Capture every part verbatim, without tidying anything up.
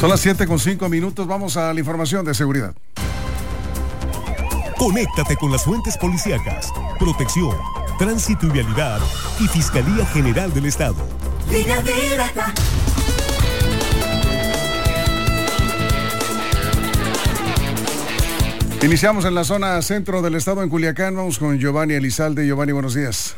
Son las siete con cinco minutos, vamos a la información de seguridad. Conéctate con las fuentes policíacas, protección, tránsito y vialidad y Fiscalía General del Estado. Línea directa. Iniciamos en la zona centro del estado en Culiacán. Vamos con Giovanni Elizalde. Giovanni, buenos días.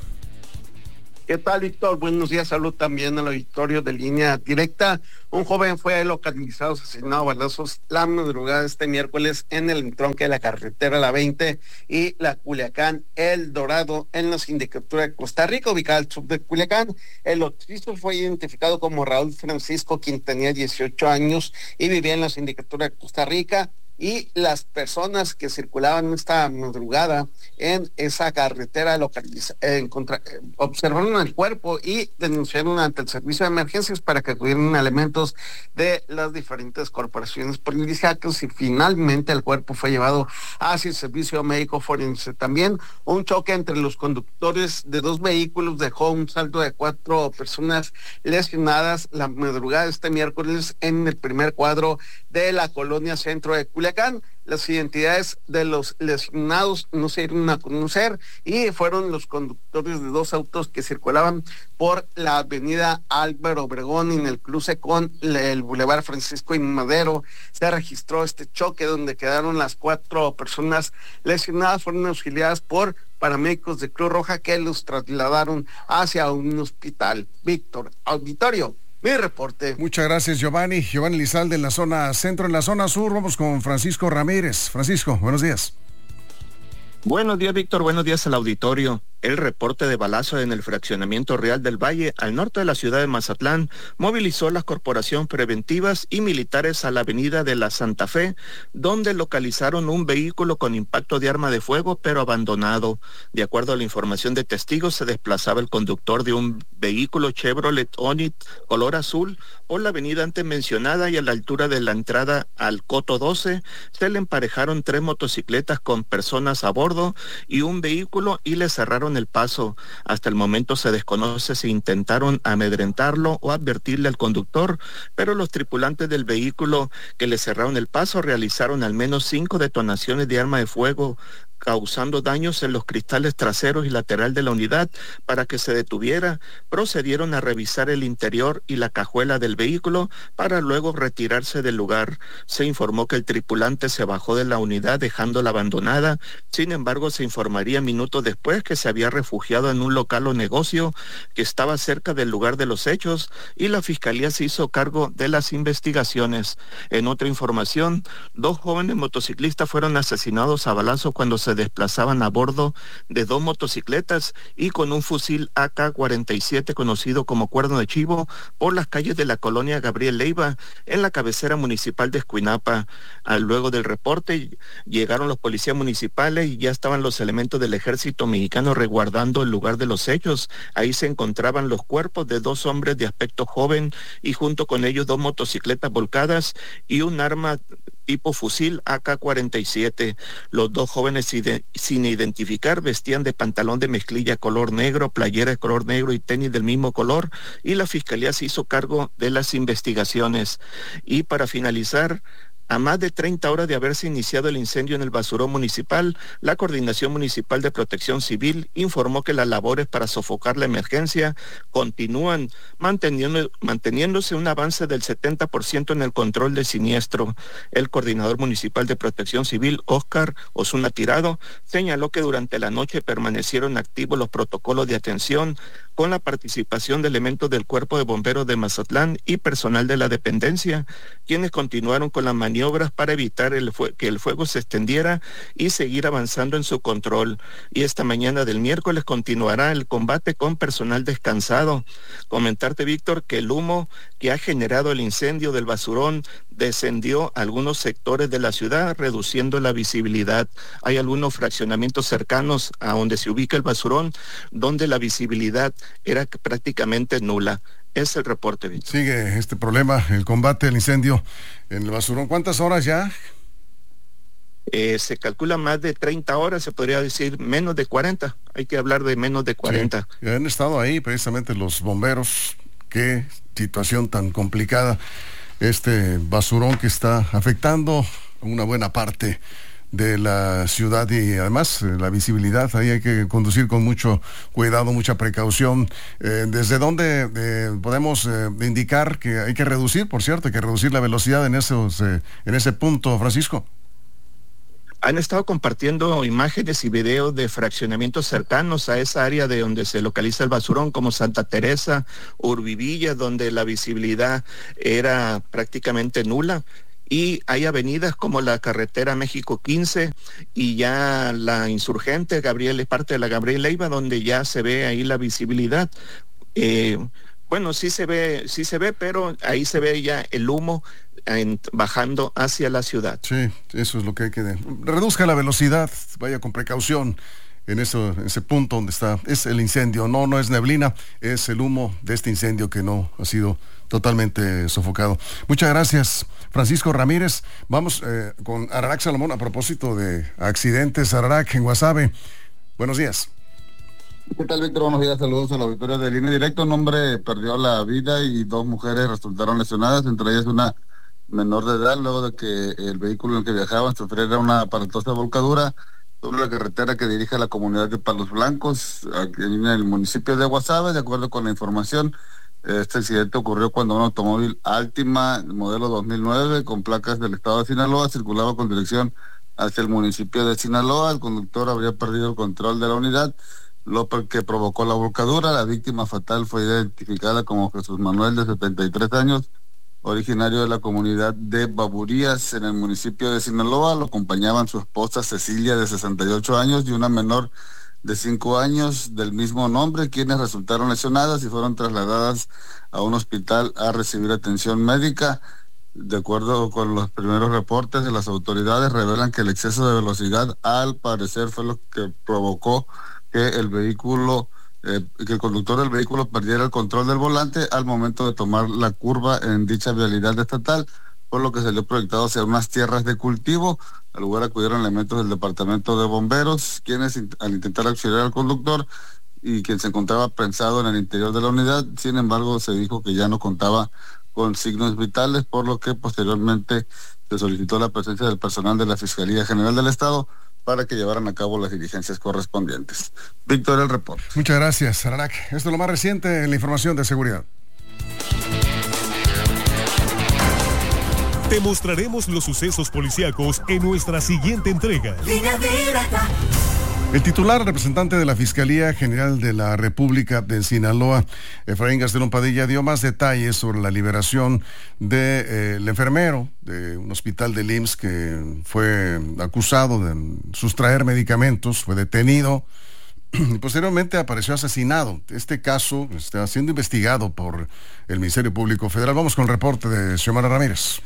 ¿Qué tal, Víctor? Buenos días, salud también al auditorio de Línea Directa. Un joven fue localizado, asesinado a balazos la madrugada de este miércoles en el entronque de la carretera La veinte y la Culiacán El Dorado en la sindicatura de Costa Rica, ubicada al sur de Culiacán. El occiso fue identificado como Raúl Francisco, quien tenía dieciocho años y vivía en la sindicatura de Costa Rica. Y las personas que circulaban esta madrugada en esa carretera localiza, eh, encontra, eh, observaron el cuerpo y denunciaron ante el servicio de emergencias para que acudieran elementos de las diferentes corporaciones policíacas y finalmente el cuerpo fue llevado hacia el servicio médico forense. También un choque entre los conductores de dos vehículos dejó un saldo de cuatro personas lesionadas la madrugada de este miércoles en el primer cuadro de la colonia centro de Culiacán. Las identidades de los lesionados no se dieron a conocer y fueron los conductores de dos autos que circulaban por la avenida Álvaro Obregón en el cruce con el Boulevard Francisco y Madero. Se registró este choque donde quedaron las cuatro personas lesionadas, fueron auxiliadas por paramédicos de Cruz Roja que los trasladaron hacia un hospital. Víctor, auditorio. Mi reporte. Muchas gracias, Giovanni. Giovanni Elizalde en la zona centro. En la zona sur vamos con Francisco Ramírez. Francisco, buenos días. Buenos días, Víctor. Buenos días al auditorio. El reporte de balazo en el fraccionamiento Real del Valle, al norte de la ciudad de Mazatlán, movilizó las corporaciones preventivas y militares a la avenida de la Santa Fe, donde localizaron un vehículo con impacto de arma de fuego, pero abandonado. De acuerdo a la información de testigos, se desplazaba el conductor de un vehículo Chevrolet Onit color azul por la avenida antes mencionada y a la altura de la entrada al Coto doce se le emparejaron tres motocicletas con personas a bordo y un vehículo y le cerraron el paso. Hasta el momento se desconoce si intentaron amedrentarlo o advertirle al conductor, pero los tripulantes del vehículo que le cerraron el paso realizaron al menos cinco detonaciones de arma de fuego, causando daños en los cristales traseros y lateral de la unidad. Para que se detuviera, procedieron a revisar el interior y la cajuela del vehículo para luego retirarse del lugar. Se informó que el tripulante se bajó de la unidad dejándola abandonada. Sin embargo, se informaría minutos después que se había refugiado en un local o negocio que estaba cerca del lugar de los hechos y la fiscalía se hizo cargo de las investigaciones. En otra información, dos jóvenes motociclistas fueron asesinados a balazos cuando se desplazaban a bordo de dos motocicletas y con un fusil A K cuarenta y siete conocido como cuerno de chivo por las calles de la colonia Gabriel Leiva en la cabecera municipal de Escuinapa. Luego del reporte llegaron los policías municipales y ya estaban los elementos del ejército mexicano resguardando el lugar de los hechos. Ahí se encontraban los cuerpos de dos hombres de aspecto joven y junto con ellos dos motocicletas volcadas y un arma tipo fusil A K cuarenta y siete. Los dos jóvenes sin identificar vestían de pantalón de mezclilla color negro, playera de color negro y tenis del mismo color, y la fiscalía se hizo cargo de las investigaciones. Y para finalizar, a más de treinta horas de haberse iniciado el incendio en el basurón municipal, la Coordinación Municipal de Protección Civil informó que las labores para sofocar la emergencia continúan, manteniendo, manteniéndose un avance del setenta por ciento en el control del siniestro. El coordinador municipal de Protección Civil, Óscar Osuna Tirado, señaló que durante la noche permanecieron activos los protocolos de atención con la participación de elementos del Cuerpo de Bomberos de Mazatlán y personal de la dependencia, quienes continuaron con las maniobras para evitar el fue- que el fuego se extendiera y seguir avanzando en su control. Y esta mañana del miércoles continuará el combate con personal descansado. Comentarte, Víctor, que el humo que ha generado el incendio del basurón descendió a algunos sectores de la ciudad, reduciendo la visibilidad. Hay algunos fraccionamientos cercanos a donde se ubica el basurón, donde la visibilidad era prácticamente nula. Es el reporte, Víctor. Sigue este problema, el combate al incendio en el basurón. ¿Cuántas horas ya? Eh, se calcula más de treinta horas, se podría decir menos de cuarenta. Hay que hablar de menos de cuarenta. Sí, han estado ahí precisamente los bomberos. Qué situación tan complicada. este basurón que está afectando una buena parte de la ciudad y además eh, la visibilidad. Ahí hay que conducir con mucho cuidado, mucha precaución. Eh, ¿Desde dónde eh, podemos eh, indicar que hay que reducir, por cierto, hay que reducir la velocidad en, esos, eh, en ese punto, Francisco? Han estado compartiendo imágenes y videos de fraccionamientos cercanos a esa área de donde se localiza el basurón, como Santa Teresa, Urbivilla, donde la visibilidad era prácticamente nula. Y hay avenidas como la carretera México quince y ya la Insurgente, Gabriel, es parte de la Gabriel Leiva, donde ya se ve ahí la visibilidad. Eh, bueno, sí se ve, sí se ve, pero ahí se ve ya el humo En, bajando hacia la ciudad. Sí, eso es lo que hay que... De, reduzca la velocidad, vaya con precaución en, eso, en ese punto donde está. Es el incendio, no, no es neblina, es el humo de este incendio que no ha sido totalmente sofocado. Muchas gracias, Francisco Ramírez. Vamos eh, con Ararac Salomón a propósito de accidentes. Ararac, en Guasave. Buenos días. ¿Qué tal, Víctor? Buenos días, saludos a la auditoría de Línea Directa. Un hombre perdió la vida y dos mujeres resultaron lesionadas, entre ellas una menor de edad, luego de que el vehículo en el que viajaban sufriera una aparatosa volcadura sobre la carretera que dirige a la comunidad de Palos Blancos, aquí en el municipio de Guasave. De acuerdo con la información, este accidente ocurrió cuando un automóvil Altima modelo dos mil nueve con placas del estado de Sinaloa circulaba con dirección hacia el municipio de Sinaloa. El conductor habría perdido el control de la unidad, lo que provocó la volcadura. La víctima fatal fue identificada como Jesús Manuel, de setenta y tres años, originario de la comunidad de Baburías, en el municipio de Sinaloa. Lo acompañaban su esposa Cecilia, de sesenta y ocho años, y una menor de cinco años del mismo nombre, quienes resultaron lesionadas y fueron trasladadas a un hospital a recibir atención médica. De acuerdo con los primeros reportes de las autoridades, revelan que el exceso de velocidad, al parecer, fue lo que provocó que el vehículo Eh, que el conductor del vehículo perdiera el control del volante al momento de tomar la curva en dicha vialidad estatal, por lo que salió proyectado hacia unas tierras de cultivo. Al lugar acudieron elementos del departamento de bomberos, quienes al intentar auxiliar al conductor y quien se encontraba prensado en el interior de la unidad. Sin embargo, se dijo que ya no contaba con signos vitales, por lo que posteriormente se solicitó la presencia del personal de la Fiscalía General del Estado para que llevaran a cabo las diligencias correspondientes. Víctor, el reporte. Muchas gracias, Ararac. Esto es lo más reciente en la información de seguridad. Te mostraremos los sucesos policíacos en nuestra siguiente entrega. Línea Directa. El titular representante de la Fiscalía General de la República de Sinaloa, Efraín Gastelum Padilla, dio más detalles sobre la liberación del de, eh, enfermero de un hospital del I M S S que fue acusado de sustraer medicamentos, fue detenido y posteriormente apareció asesinado. Este caso está siendo investigado por el Ministerio Público Federal. Vamos con el reporte de Xiomara Ramírez.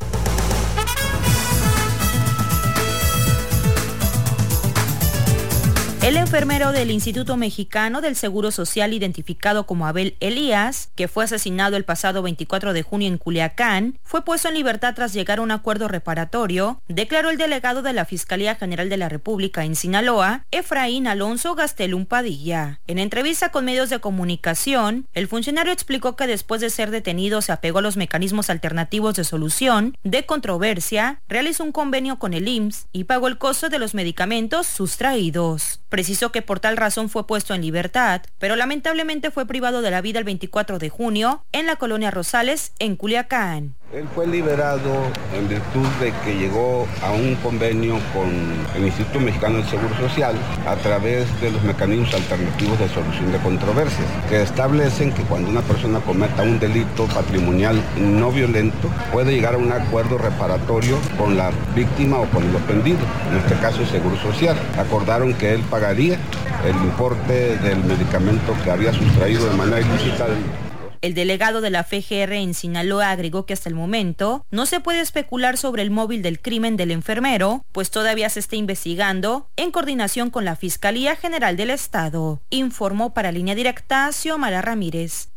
El enfermero del Instituto Mexicano del Seguro Social, identificado como Abel Elías, que fue asesinado el pasado veinticuatro de junio en Culiacán, fue puesto en libertad tras llegar a un acuerdo reparatorio, declaró el delegado de la Fiscalía General de la República en Sinaloa, Efraín Alonso Gastelum Padilla. En entrevista con medios de comunicación, el funcionario explicó que después de ser detenido se apegó a los mecanismos alternativos de solución de controversia, realizó un convenio con el I M S S y pagó el costo de los medicamentos sustraídos. Precisó que por tal razón fue puesto en libertad, pero lamentablemente fue privado de la vida el veinticuatro de junio en la colonia Rosales, en Culiacán. Él fue liberado en virtud de que llegó a un convenio con el Instituto Mexicano del Seguro Social a través de los mecanismos alternativos de solución de controversias, que establecen que cuando una persona cometa un delito patrimonial no violento, puede llegar a un acuerdo reparatorio con la víctima o con el ofendido, en este caso el Seguro Social. Acordaron que él pagaría el importe del medicamento que había sustraído de manera ilícita. El delegado de la F G R en Sinaloa agregó que hasta el momento no se puede especular sobre el móvil del crimen del enfermero, pues todavía se está investigando en coordinación con la Fiscalía General del Estado. Informó para Línea Directa Xiomara Ramírez.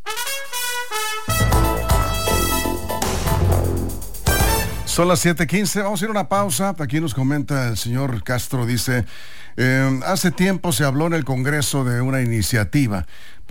Son las siete quince, vamos a ir a una pausa. Aquí nos comenta el señor Castro, dice, eh, hace tiempo se habló en el Congreso de una iniciativa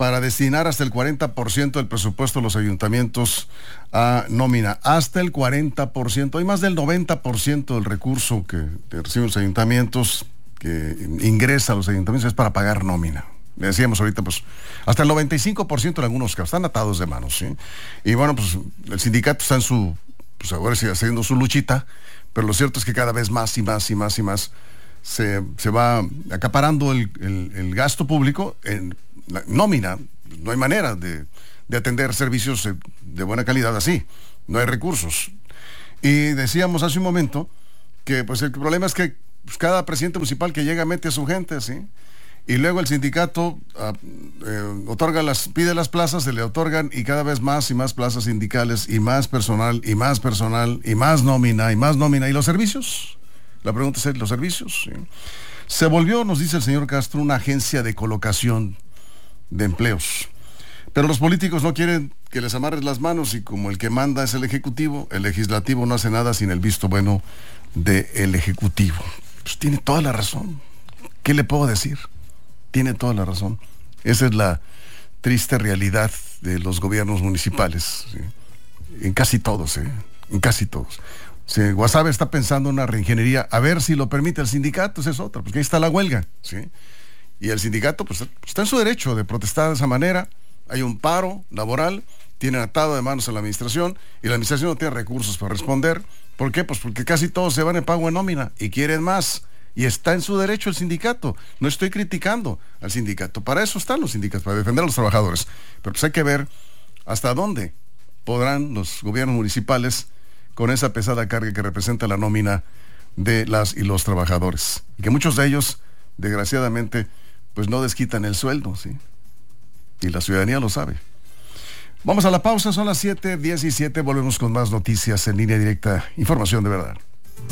para destinar hasta el cuarenta por ciento del presupuesto de los ayuntamientos a nómina. Hasta el cuarenta por ciento. Hay más del noventa por ciento del recurso que reciben los ayuntamientos, que ingresa a los ayuntamientos, es para pagar nómina. Le decíamos ahorita, pues, hasta el noventa y cinco por ciento en algunos casos, están atados de manos, ¿sí? Y bueno, pues, el sindicato está en su, pues ahora sí, haciendo su luchita, pero lo cierto es que cada vez más y más y más y más se, se va acaparando el, el, el gasto público en la nómina. No hay manera de, de atender servicios de buena calidad así, no hay recursos. Y decíamos hace un momento que, pues, el problema es que pues, cada presidente municipal que llega mete a su gente, ¿sí? Y luego el sindicato uh, eh, otorga las, pide las plazas, se le otorgan y cada vez más y más plazas sindicales y más personal y más personal y más nómina y más nómina. ¿Y los servicios? La pregunta es, ¿los servicios? ¿Sí? Se volvió, nos dice el señor Castro, una agencia de colocación de empleos. Pero los políticos no quieren que les amarres las manos y como el que manda es el Ejecutivo, el Legislativo no hace nada sin el visto bueno del Ejecutivo. Pues tiene toda la razón. ¿Qué le puedo decir? Tiene toda la razón. Esa es la triste realidad de los gobiernos municipales, ¿sí? En casi todos, ¿eh? En casi todos. Si Guasave está pensando en una reingeniería, a ver si lo permite el sindicato, esa es otra, porque ahí está la huelga, ¿sí? Y el sindicato, pues, está en su derecho de protestar de esa manera. Hay un paro laboral, tienen atado de manos a la administración, y la administración no tiene recursos para responder. ¿Por qué? Pues porque casi todos se van en pago en nómina, y quieren más. Y está en su derecho el sindicato. No estoy criticando al sindicato. Para eso están los sindicatos, para defender a los trabajadores. Pero pues hay que ver hasta dónde podrán los gobiernos municipales con esa pesada carga que representa la nómina de las y los trabajadores. Y que muchos de ellos, desgraciadamente, pues no desquitan el sueldo, ¿sí? Y la ciudadanía lo sabe. Vamos a la pausa, son las siete diecisiete. Volvemos con más noticias en Línea Directa. Información de verdad.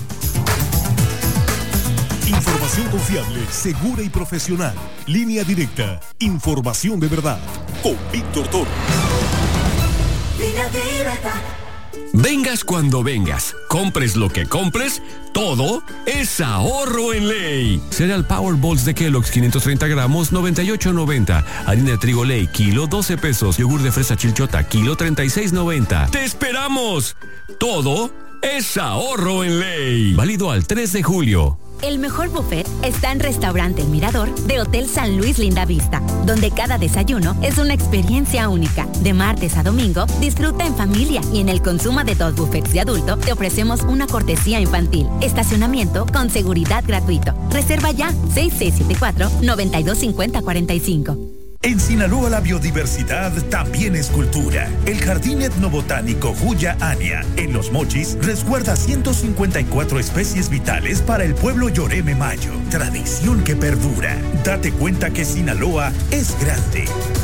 Información confiable, segura y profesional. Línea Directa. Información de verdad. Con Víctor Toro. Línea Directa. Vengas cuando vengas, compres lo que compres, todo es ahorro en ley. Cereal Power Balls de Kellogg's quinientos treinta gramos, noventa y ocho noventa. Harina de trigo Ley, kilo, doce pesos. Yogur de fresa Chilchota, kilo, treinta y seis noventa. ¡Te esperamos! Todo es ahorro en ley. Válido al tres de julio. El mejor buffet está en Restaurante El Mirador de Hotel San Luis Lindavista, donde cada desayuno es una experiencia única. De martes a domingo, disfruta en familia y en el consumo de dos buffets de adulto te ofrecemos una cortesía infantil. Estacionamiento con seguridad gratuito. Reserva ya seis seis siete cuatro, nueve dos cinco cero cuatro cinco. En Sinaloa la biodiversidad también es cultura. El Jardín Etnobotánico Huya Ania, en Los Mochis, resguarda ciento cincuenta y cuatro especies vitales para el pueblo Yoreme Mayo. Tradición que perdura. Date cuenta que Sinaloa es grande.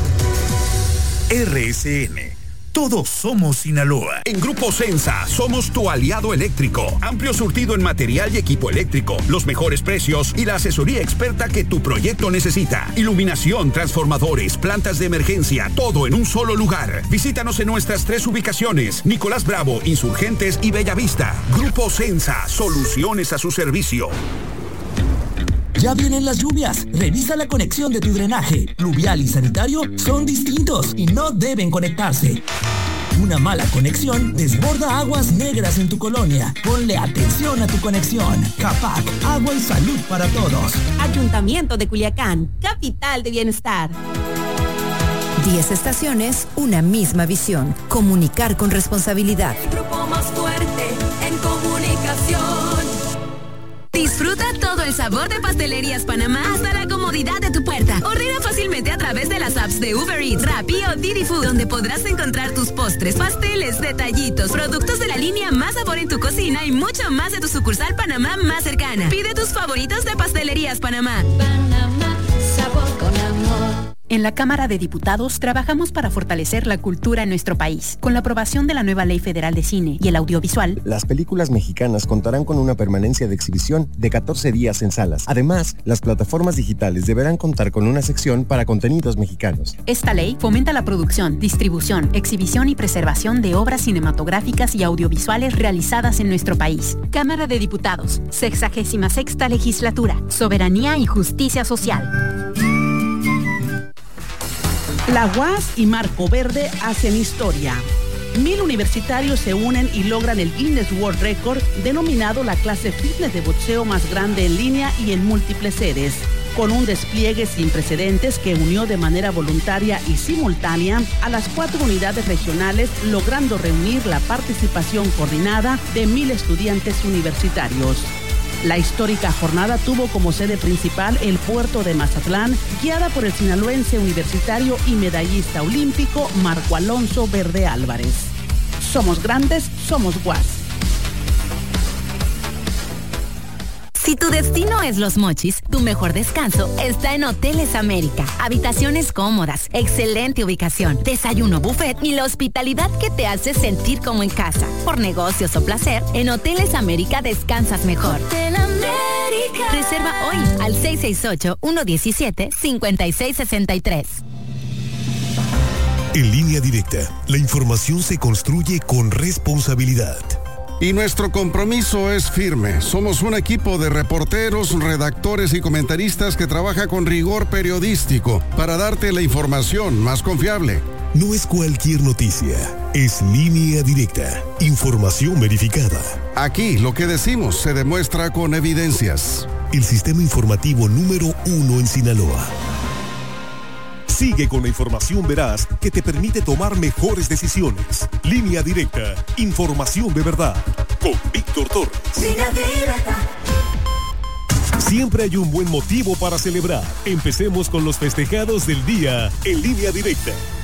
R S N. Todos somos Sinaloa. En Grupo Sensa somos tu aliado eléctrico. Amplio surtido en material y equipo eléctrico, los mejores precios y la asesoría experta que tu proyecto necesita. Iluminación, transformadores, plantas de emergencia, todo en un solo lugar. Visítanos en nuestras tres ubicaciones: Nicolás Bravo, Insurgentes y Bellavista. Grupo Sensa, soluciones a su servicio. Ya vienen las lluvias. Revisa la conexión de tu drenaje. Pluvial y sanitario son distintos y no deben conectarse. Una mala conexión desborda aguas negras en tu colonia. Ponle atención a tu conexión. CAPAC, agua y salud para todos. Ayuntamiento de Culiacán, capital de bienestar. Diez estaciones, una misma visión. Comunicar con responsabilidad. El grupo más fuerte en comunicación. Disfruta todo el sabor de Pastelerías Panamá hasta la comodidad de tu puerta. Ordena fácilmente a través de las apps de Uber Eats, Rappi o Didi Food, donde podrás encontrar tus postres, pasteles, detallitos, productos de la línea Más Sabor en tu cocina y mucho más de tu sucursal Panamá más cercana. Pide tus favoritos de Pastelerías Panamá. Panamá, sabor con amor. En la Cámara de Diputados trabajamos para fortalecer la cultura en nuestro país. Con la aprobación de la nueva Ley Federal de Cine y el Audiovisual, las películas mexicanas contarán con una permanencia de exhibición de catorce días en salas. Además, las plataformas digitales deberán contar con una sección para contenidos mexicanos. Esta ley fomenta la producción, distribución, exhibición y preservación de obras cinematográficas y audiovisuales realizadas en nuestro país. Cámara de Diputados, sexagésima sexta legislatura, soberanía y justicia social. La U A S y Marco Verde hacen historia. Mil universitarios se unen y logran el Guinness World Record, denominado la clase fitness de boxeo más grande en línea y en múltiples sedes, con un despliegue sin precedentes que unió de manera voluntaria y simultánea a las cuatro unidades regionales, logrando reunir la participación coordinada de mil estudiantes universitarios. La histórica jornada tuvo como sede principal el puerto de Mazatlán, guiada por el sinaloense universitario y medallista olímpico Marco Alonso Verde Álvarez. Somos grandes, somos U A S. Si tu destino es Los Mochis, tu mejor descanso está en Hoteles América. Habitaciones cómodas, excelente ubicación, desayuno buffet y la hospitalidad que te hace sentir como en casa. Por negocios o placer, en Hoteles América descansas mejor. Hotel América. Reserva hoy al seis seis ocho, uno uno siete, cinco seis seis tres. En Línea Directa, la información se construye con responsabilidad. Y nuestro compromiso es firme. Somos un equipo de reporteros, redactores y comentaristas que trabaja con rigor periodístico para darte la información más confiable. No es cualquier noticia, es Línea Directa, información verificada. Aquí lo que decimos se demuestra con evidencias. El sistema informativo número uno en Sinaloa. Sigue con la información veraz que te permite tomar mejores decisiones. Línea Directa, información de verdad. Con Víctor Torres. Línea Directa. Siempre hay un buen motivo para celebrar. Empecemos con los festejados del día en Línea Directa.